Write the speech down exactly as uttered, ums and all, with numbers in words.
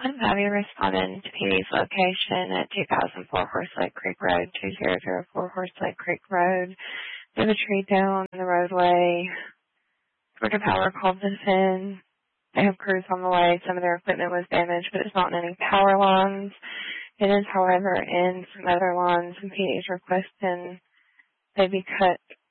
one Bobby responded to P D's location at two thousand four Horse Lake Creek Road, two thousand four Horse Lake Creek Road. There's a tree down the roadway. Georgia Power called this in. They have crews on the way. Some of their equipment was damaged, but it's not in any power lines. It is, however, in some other lines, and P D's requesting they be cut